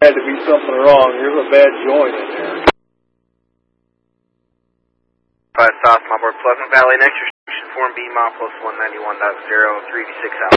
Had to be something wrong. There's a bad joint in there. 5 South, Marlboro Pleasant Valley, next restriction, Form B, mile plus 191.0, 3V6 out.